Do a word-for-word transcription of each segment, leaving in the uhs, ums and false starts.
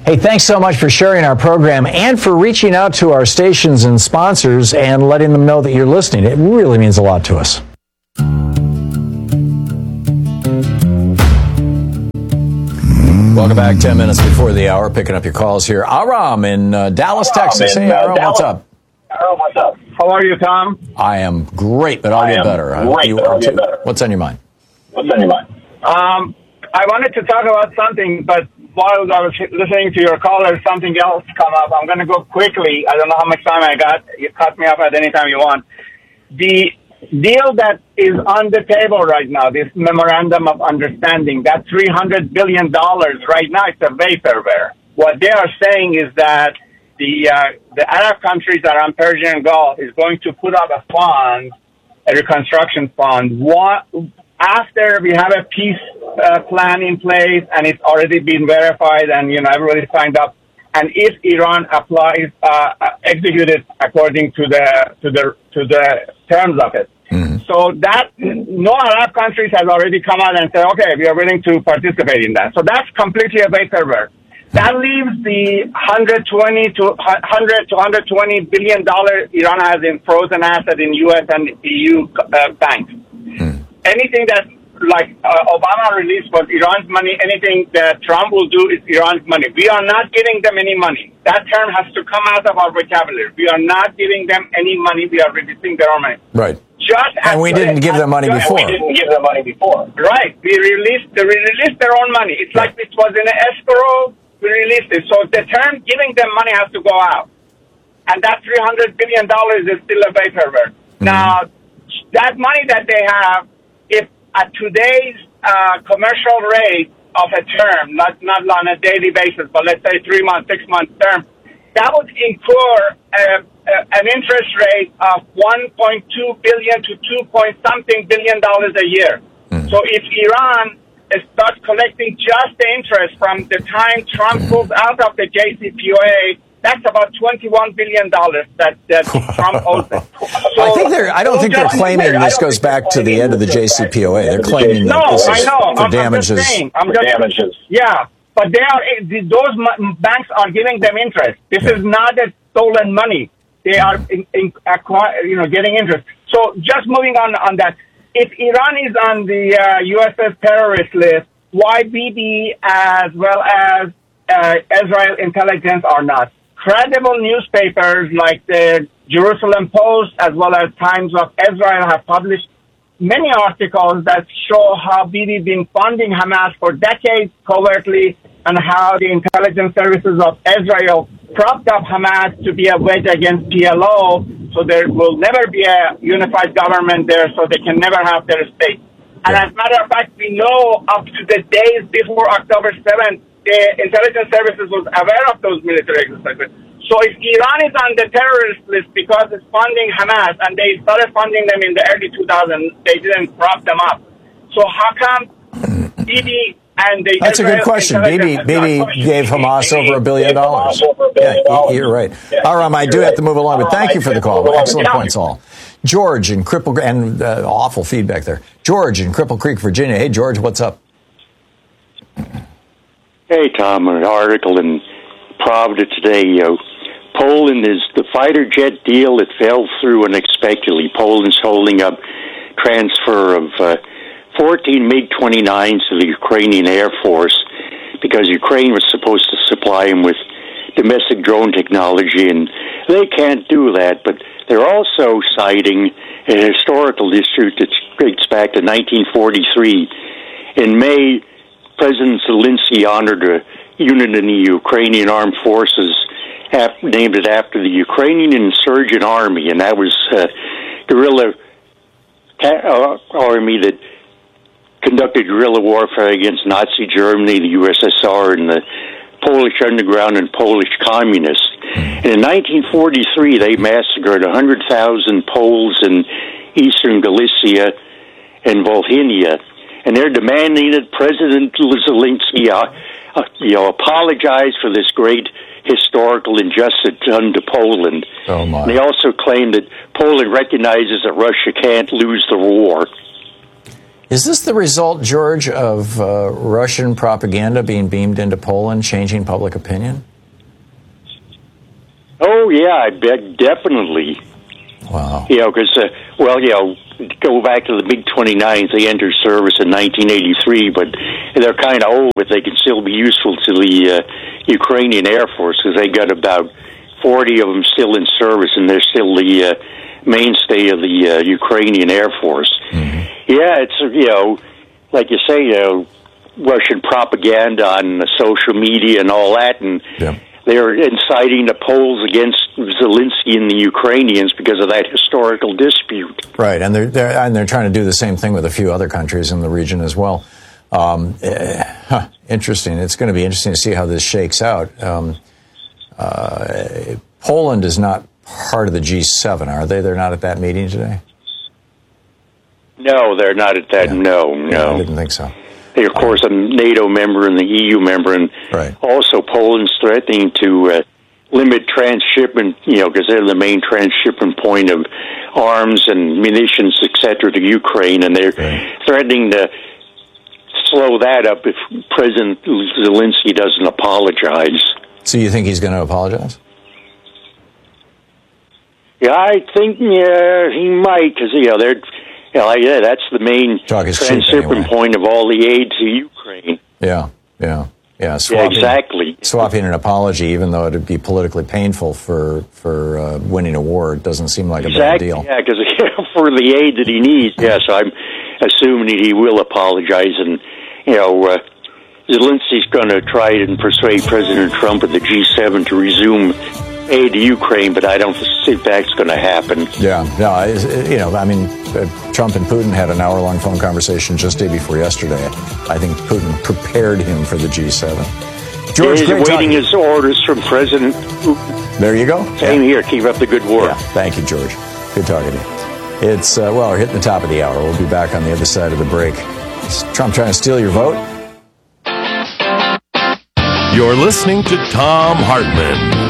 Hey, thanks so much for sharing our program and for reaching out to our stations and sponsors and letting them know that you're listening. It really means a lot to us. Welcome back. Ten minutes before the hour, picking up your calls here. Aram in uh, Dallas, Aram Texas. In, hey, Aram, uh, Dallas. What's up? Aram, what's up? How are you, Tom? I am great, but I'll I get better. Great, you but I'll get better. What's on your mind? What's on your mind? Um, I wanted to talk about something, but while I was listening to your caller, something else come up. I'm going to go quickly. I don't know how much time I got. You cut me off at any time you want. The deal that is on the table right now, this memorandum of understanding, that three hundred billion dollars right now, it's a vaporware. What they are saying is that the uh, the Arab countries that are on Persian Gulf is going to put up a fund, a reconstruction fund, one, after we have a peace uh, plan in place and it's already been verified and, you know, everybody signed up. And if Iran applies, uh, execute it according to the to the to the terms of it, mm-hmm. so that no Arab countries has already come out and said, okay, we are willing to participate in that. So that's completely a vaporware. That leaves the one hundred twenty to one hundred to one hundred twenty billion dollars Iran has in frozen asset in U S and E U uh, banks. Mm. Anything that like uh, Obama released was Iran's money. Anything that Trump will do is Iran's money. We are not giving them any money. That term has to come out of our vocabulary. We are not giving them any money. We are releasing their own money. Right. Just and we didn't give them money before. We didn't give them money before. Right. We released. They released their own money. It's like it was in an escrow. We released it. So the term giving them money has to go out. And that three hundred billion dollars is still a vaporware. Mm-hmm. Now, that money that they have, if at today's uh, commercial rate of a term, not not on a daily basis, but let's say three month, six month term, that would incur a, a, an interest rate of one point two billion to two point something billion dollars a year. Mm. So if Iran starts collecting just the interest from the time Trump pulls out of the J C P O A, that's about twenty-one billion dollars that, that Trump owes them. So, I think they're. I don't think they're claiming this goes back to the end of the J C P O A. They're claiming that no, this is I know. for I'm, damages. I'm just saying. I'm just, damages. Yeah, but they are. Those banks are giving them interest. This yeah. is not a stolen money. They are, in, in, acquire, you know, getting interest. So just moving on on that. If Iran is on the uh, U S S terrorist list, why B B as well as uh, Israel intelligence are not? Credible newspapers like the Jerusalem Post as well as Times of Israel have published many articles that show how B B been funding Hamas for decades covertly and how the intelligence services of Israel propped up Hamas to be a wedge against P L O, so there will never be a unified government there, so they can never have their state. And as a matter of fact, we know up to the days before October seventh, the intelligence services was aware of those military exercises. So if Iran is on the terrorist list because it's funding Hamas, and they started funding them in the early two thousands, they didn't prop them up. So how come B B and the That's Israel a good question. B B, B B gave Hamas over a billion dollars. Yeah, you're right. Aram, I do have to move along, but thank you for the call. Excellent points, all. George in Cripple, and uh, awful feedback there. George in Cripple Creek, Virginia. Hey, George, what's up? Hey, Tom, an article in Pravda today. Uh, Poland is the fighter jet deal that fell through unexpectedly. Poland's holding up transfer of uh, fourteen MiG twenty-nines to the Ukrainian Air Force because Ukraine was supposed to supply them with domestic drone technology, and they can't do that. But they're also citing a historical dispute that dates back to nineteen forty-three. In May, President Zelensky honored a unit in the Ukrainian Armed Forces, named it after the Ukrainian Insurgent Army, and that was a guerrilla army that conducted guerrilla warfare against Nazi Germany, the U S S R, and the Polish underground and Polish communists. And in nineteen forty-three, they massacred one hundred thousand Poles in eastern Galicia and Volhynia. And they're demanding that President Zelensky uh, uh, you know, apologize for this great historical injustice done to Poland. Oh my. And they also claim that Poland recognizes that Russia can't lose the war. Is this the result, George, of uh, Russian propaganda being beamed into Poland, changing public opinion? Oh, yeah, I bet definitely. Wow. You know, because, uh, well, you know, go back to the MiG twenty-nines. They entered service in nineteen eighty-three, but they're kind of old, but they can still be useful to the uh, Ukrainian Air Force because they got about forty of them still in service, and they're still the uh, mainstay of the uh, Ukrainian Air Force. Mm-hmm. Yeah, it's, you know, like you say, you know, Russian propaganda on social media and all that, and yeah. they're inciting the Poles against Zelensky and the Ukrainians because of that historical dispute. Right, and they're, they're and they're trying to do the same thing with a few other countries in the region as well. Um, uh, huh, interesting. It's going to be interesting to see how this shakes out. Um, uh, Poland is not part of the G seven, are they? They're not at that meeting today? No, they're not at that. Yeah. No, no. Yeah, I didn't think so. They're, of course, a NATO member and the E U member, and right. also Poland's threatening to uh, limit transshipment, you know, because they're the main transshipment point of arms and munitions, et cetera, to Ukraine, and they're right. threatening to slow that up if President Zelensky doesn't apologize. So you think he's going to apologize? Yeah, I think yeah, he might, because, you know, they're... You know, yeah, that's the main transshipment anyway. point of all the aid to Ukraine. Yeah, yeah, yeah. Swapping, yeah, exactly. Swapping an apology, even though it would be politically painful for for uh, winning a war, it doesn't seem like exactly, a bad deal. Yeah, because for the aid that he needs, yes, I'm assuming he will apologize. And, you know, uh, Zelensky's going to try and persuade President Trump of the G seven to resume aid to Ukraine, but I don't think that's going to happen. Yeah, no, you know, I mean, uh, Trump and Putin had an hour-long phone conversation just day before yesterday. I think Putin prepared him for the G seven. George, he's awaiting his orders from President Putin. There you go. Same yeah. here. Keep up the good work. Yeah. Thank you, George. Good talking to you. It's, uh, well, we're hitting the top of the hour. We'll be back on the other side of the break. Is Trump trying to steal your vote? You're listening to Thom Hartmann.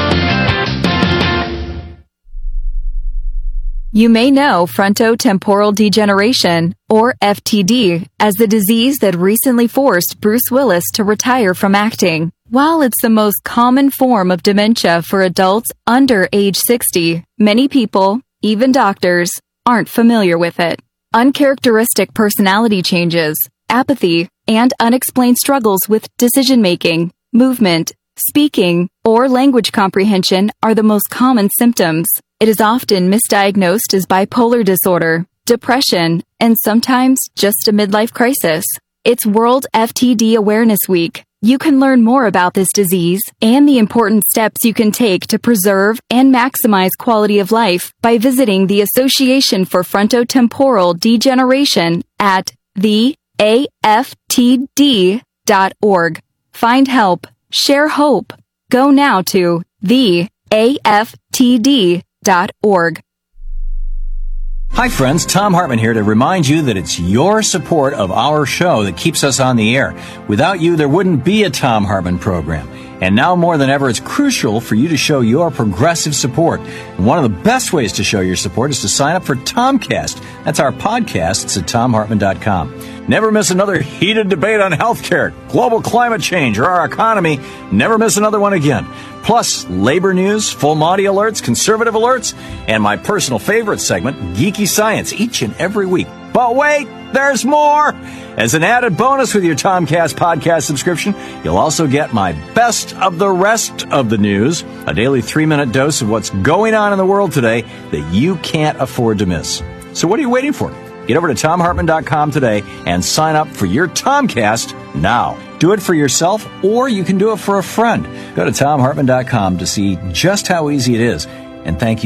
You may know frontotemporal degeneration, or F T D, as the disease that recently forced Bruce Willis to retire from acting. While it's the most common form of dementia for adults under age sixty, many people, even doctors, aren't familiar with it. Uncharacteristic personality changes, apathy, and unexplained struggles with decision-making, movement, speaking, or language comprehension are the most common symptoms. It is often misdiagnosed as bipolar disorder, depression, and sometimes just a midlife crisis. It's World F T D Awareness Week. You can learn more about this disease and the important steps you can take to preserve and maximize quality of life by visiting the Association for Frontotemporal Degeneration at the A F T D dot org. Find help. Share hope. Go now to the A F T D dot org. Hi friends, Thom Hartmann here to remind you that it's your support of our show that keeps us on the air. Without you, there wouldn't be a Thom Hartmann program. And now more than ever, it's crucial for you to show your progressive support. And one of the best ways to show your support is to sign up for Tomcast. That's our podcast. It's at Thom Hartmann dot com. Never miss another heated debate on healthcare, global climate change, or our economy. Never miss another one again. Plus, labor news, full Monty alerts, conservative alerts, and my personal favorite segment, Geeky Science, each and every week. But wait, there's more! As an added bonus with your Tomcast podcast subscription, you'll also get my best of the rest of the news, a daily three-minute dose of what's going on in the world today that you can't afford to miss. So what are you waiting for? Get over to Thom Hartmann dot com today and sign up for your Tomcast now. Do it for yourself, or you can do it for a friend. Go to Thom Hartmann dot com to see just how easy it is. And thank you.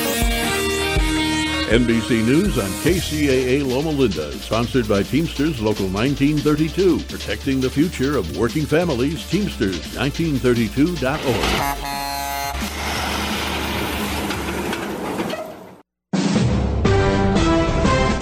N B C News on K C A A Loma Linda, sponsored by Teamsters Local nineteen thirty-two, protecting the future of working families. Teamsters nineteen thirty-two dot org. N B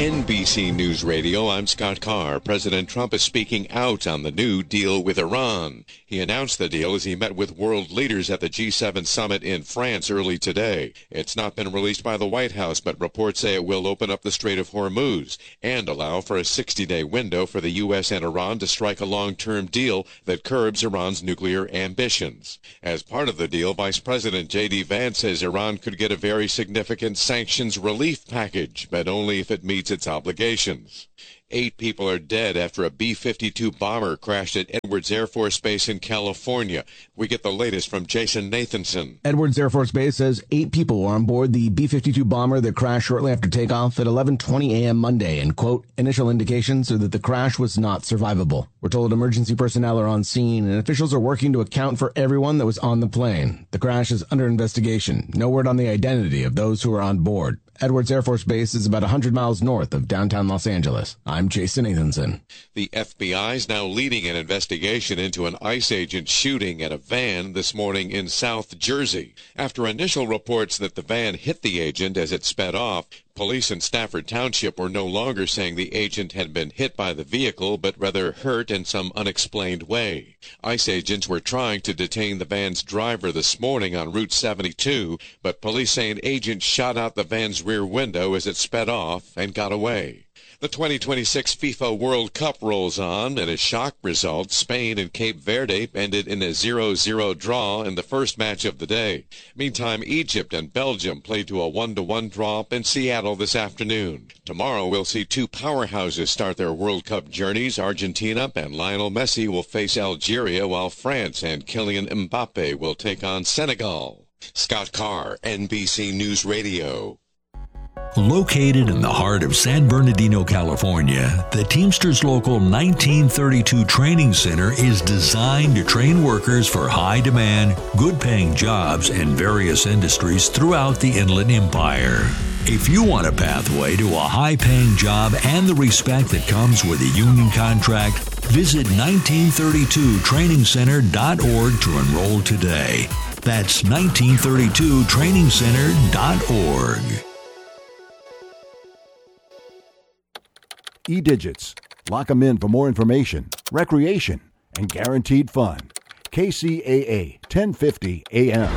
C News Radio, I'm Scott Carr. President Trump is speaking out on the new deal with Iran. He announced the deal as he met with world leaders at the G seven summit in France early today. It's not been released by the White House, but reports say it will open up the Strait of Hormuz and allow for a sixty-day window for the U S and Iran to strike a long-term deal that curbs Iran's nuclear ambitions. As part of the deal, Vice President J D Vance says Iran could get a very significant sanctions relief package, but only if it meets its obligations. Eight people are dead after a B fifty-two bomber crashed at Edwards Air Force Base in California. We get the latest from Jason Nathanson. Edwards Air Force Base says eight people were on board the B fifty-two bomber that crashed shortly after takeoff at eleven twenty a.m. Monday, and, quote, initial indications are that the crash was not survivable. We're told emergency personnel are on scene, and officials are working to account for everyone that was on the plane. The crash is under investigation. No word on the identity of those who are on board. Edwards Air Force Base is about one hundred miles north of downtown Los Angeles. I'm Jason Nathanson. The F B I is now leading an investigation into an ICE agent shooting at a van this morning in South Jersey. After initial reports that the van hit the agent as it sped off, police in Stafford Township were no longer saying the agent had been hit by the vehicle, but rather hurt in some unexplained way. ICE agents were trying to detain the van's driver this morning on Route seventy-two, but police say an agent shot out the van's rear window as it sped off and got away. The twenty twenty-six FIFA World Cup rolls on. In a shock result, Spain and Cape Verde ended in a zero zero draw in the first match of the day. Meantime, Egypt and Belgium played to a one to one draw in Seattle this afternoon. Tomorrow, we'll see two powerhouses start their World Cup journeys. Argentina and Lionel Messi will face Algeria, while France and Kylian Mbappe will take on Senegal. Scott Carr, N B C News Radio. Located in the heart of San Bernardino, California, the Teamsters Local nineteen thirty-two Training Center is designed to train workers for high-demand, good-paying jobs in various industries throughout the Inland Empire. If you want a pathway to a high-paying job and the respect that comes with a union contract, visit nineteen thirty-two training center dot org to enroll today. That's nineteen thirty-two training center dot org. E-Digits. Lock them in for more information, recreation, and guaranteed fun. K C A A, ten fifty A M.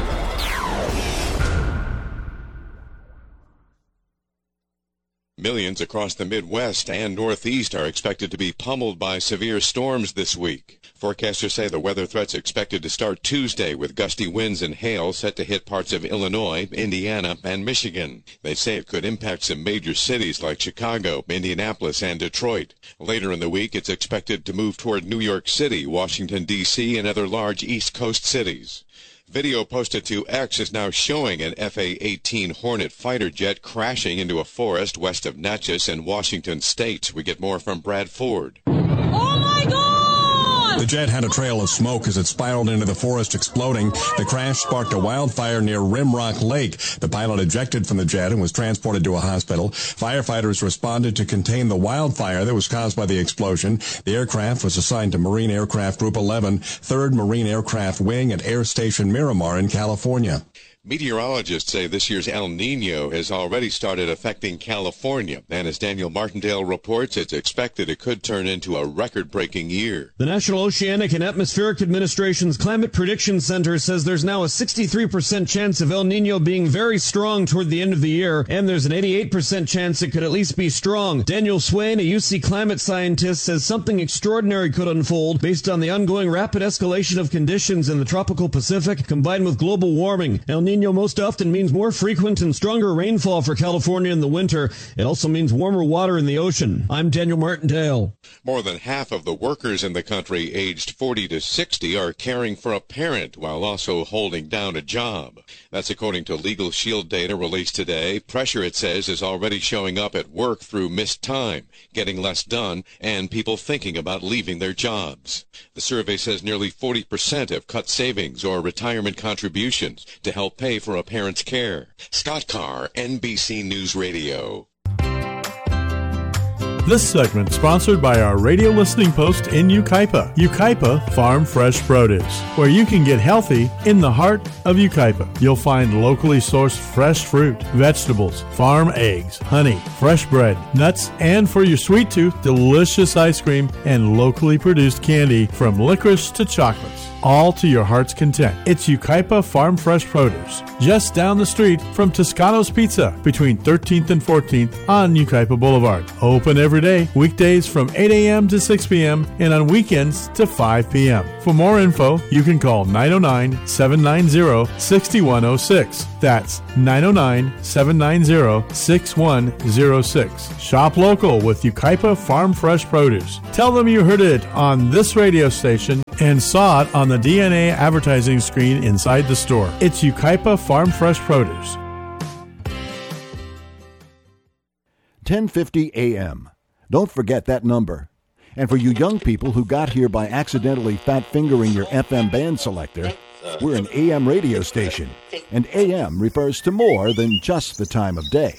Millions across the Midwest and Northeast are expected to be pummeled by severe storms this week. Forecasters say the weather threat's expected to start Tuesday with gusty winds and hail set to hit parts of Illinois, Indiana, and Michigan. They say it could impact some major cities like Chicago, Indianapolis, and Detroit. Later in the week, it's expected to move toward New York City, Washington, D C, and other large East Coast cities. Video posted to X is now showing an F A eighteen Hornet fighter jet crashing into a forest west of Natchez in Washington state. We get more from Brad Ford. Oh my God! The jet had a trail of smoke as it spiraled into the forest, exploding. The crash sparked a wildfire near Rimrock Lake. The pilot ejected from the jet and was transported to a hospital. Firefighters responded to contain the wildfire that was caused by the explosion. The aircraft was assigned to Marine Aircraft Group eleven, third Marine Aircraft Wing at Air Station Miramar in California. Meteorologists say this year's El Nino has already started affecting California, and as Daniel Martindale reports, it's expected it could turn into a record-breaking year. The National Oceanic and Atmospheric Administration's Climate Prediction Center says there's now a sixty-three percent chance of El Nino being very strong toward the end of the year, and there's an eighty-eight percent chance it could at least be strong. Daniel Swain, a U C climate scientist, says something extraordinary could unfold based on the ongoing rapid escalation of conditions in the tropical Pacific combined with global warming. El Nino most often means more frequent and stronger rainfall for California in the winter. It also means warmer water in the ocean. I'm Daniel Martindale. More than half of the workers in the country aged forty to sixty are caring for a parent while also holding down a job. That's according to Legal Shield data released today. Pressure, it says, is already showing up at work through missed time, getting less done, and people thinking about leaving their jobs. The survey says nearly forty percent have cut savings or retirement contributions to help pay for a parent's care. Scott Carr, N B C News Radio. This segment sponsored by our radio listening post in Yucaipa, Yucaipa Farm Fresh Produce, where you can get healthy in the heart of Yucaipa. You'll find locally sourced fresh fruit, vegetables, farm eggs, honey, fresh bread, nuts, and for your sweet tooth, delicious ice cream and locally produced candy from licorice to chocolates, all to your heart's content. It's Yucaipa Farm Fresh Produce, just down the street from Toscano's Pizza, between thirteenth and fourteenth on Yucaipa Boulevard. Open every day, weekdays from eight a.m. to six p.m. and on weekends to five p.m. For more info, you can call nine oh nine, seven nine zero, six one oh six. That's nine oh nine, seven nine zero, six one oh six. Shop local with Yucaipa Farm Fresh Produce. Tell them you heard it on this radio station and saw it on the D N A advertising screen inside the store. It's Yucaipa Farm Fresh Produce. ten fifty a.m. Don't forget that number. And for you young people who got here by accidentally fat-fingering your F M band selector, we're an A M radio station, and A M refers to more than just the time of day.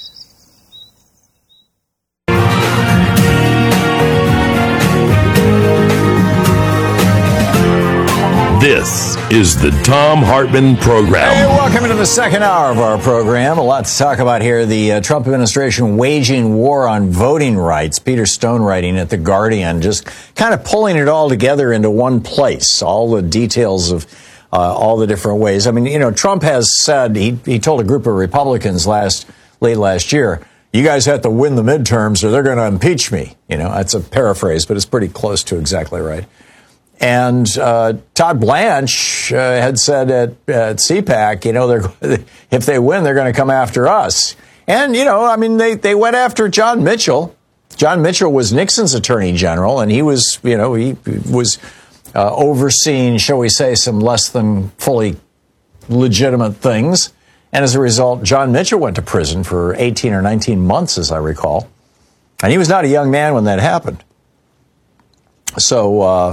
This is the Thom Hartmann Program. Hey, welcome into the second hour of our program. A lot to talk about here. The uh, Trump administration waging war on voting rights. Peter Stone writing at The Guardian, just kind of pulling it all together into one place. All the details of uh, all the different ways. I mean, you know, Trump has said, he, he told a group of Republicans last late last year, you guys have to win the midterms or they're going to impeach me. You know, that's a paraphrase, but it's pretty close to exactly right. And uh, Todd Blanche uh, had said at, at C PAC, you know, they're, if they win, they're going to come after us. And, you know, I mean, they, they went after John Mitchell. John Mitchell was Nixon's attorney general, and he was, you know, he was uh, overseeing, shall we say, some less than fully legitimate things. And as a result, John Mitchell went to prison for eighteen or nineteen months, as I recall. And he was not a young man when that happened. So, uh,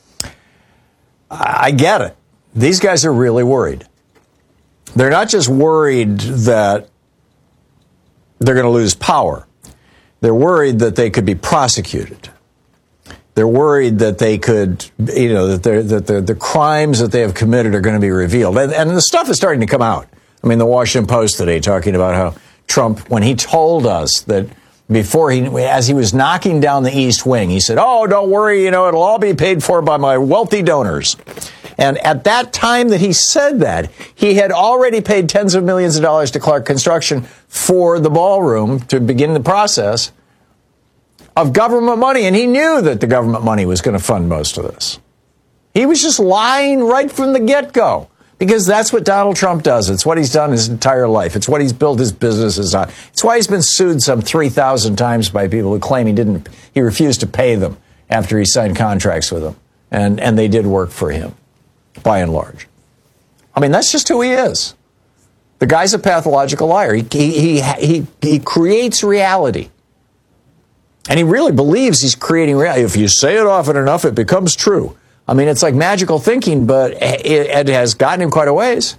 I get it. These guys are really worried. They're not just worried that they're going to lose power. They're worried that they could be prosecuted. They're worried that they could, you know, that, that the, the crimes that they have committed are going to be revealed. And, and the stuff is starting to come out. I mean, the Washington Post today talking about how Trump, when he told us that before he, as he was knocking down the East Wing, he said, oh, don't worry, you know, it'll all be paid for by my wealthy donors. And at that time that he said that, he had already paid tens of millions of dollars to Clark Construction for the ballroom to begin the process of government money. And he knew that the government money was going to fund most of this. He was just lying right from the get-go. Because that's what Donald Trump does. It's what he's done his entire life. It's what he's built his businesses on. It's why he's been sued some three thousand times by people who claim he didn't, he refused to pay them after he signed contracts with them. And, and they did work for him, by and large. I mean, that's just who he is. The guy's a pathological liar. He, he, he, he, he creates reality. And he really believes he's creating reality. If you say it often enough, it becomes true. I mean, it's like magical thinking, but it, it has gotten him quite a ways.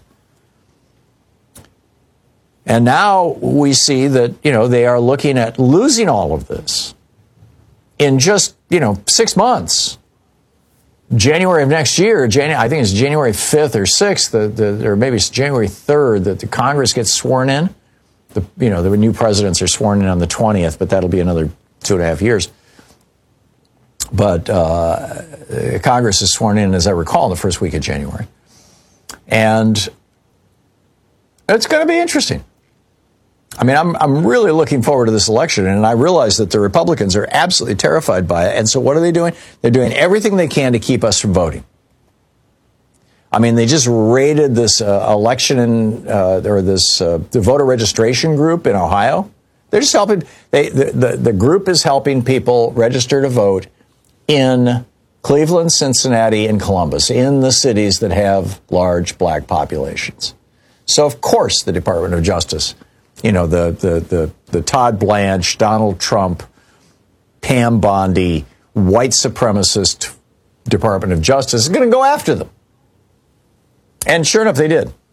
And now we see that, you know, they are looking at losing all of this in just, you know, six months. January of next year, January, I think it's January fifth or sixth, the, the, or maybe it's January third, that the Congress gets sworn in. The, you know, the new presidents are sworn in on the twentieth, but that'll be another two and a half years. But uh, Congress is sworn in, as I recall, the first week of January. And it's going to be interesting. I mean, I'm I'm really looking forward to this election, and I realize that the Republicans are absolutely terrified by it. And so what are they doing? They're doing everything they can to keep us from voting. I mean, they just raided this uh, election in, uh, or this uh, the voter registration group in Ohio. They're just helping. They the, the, the group is helping people register to vote in Cleveland, Cincinnati, and Columbus, in the cities that have large black populations. So, of course, the Department of Justice, you know, the the the, the Todd Blanche, Donald Trump, Pam Bondi, white supremacist Department of Justice is going to go after them. And sure enough, they did.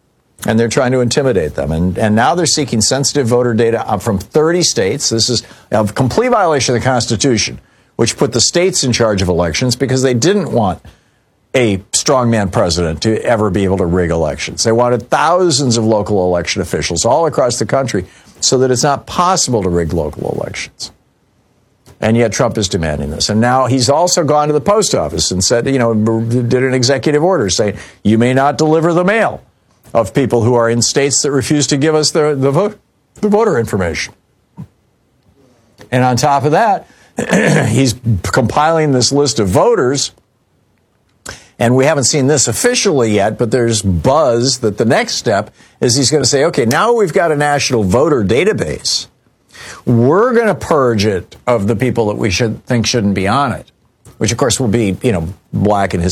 And they're trying to intimidate them. And, and now they're seeking sensitive voter data from thirty states. This is a complete violation of the Constitution, which put the states in charge of elections because they didn't want a strongman president to ever be able to rig elections. They wanted thousands of local election officials all across the country so that it's not possible to rig local elections. And yet Trump is demanding this. And now he's also gone to the post office and said, you know, did an executive order saying you may not deliver the mail of people who are in states that refuse to give us the, the, vote, the voter information. And on top of that, he's compiling this list of voters. And we haven't seen this officially yet, but there's buzz that the next step is he's going to say, okay, now we've got a national voter database. We're going to purge it of the people that we should think shouldn't be on it, which, of course, will be, you know, black and